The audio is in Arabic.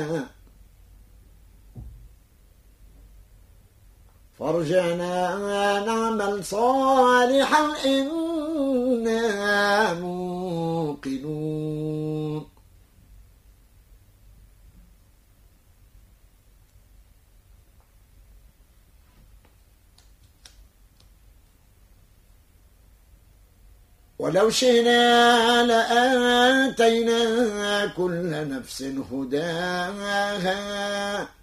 فارجعنا نعمل صالحا إنا موقنون. ولو شئنا لآتينا كل نفس هداها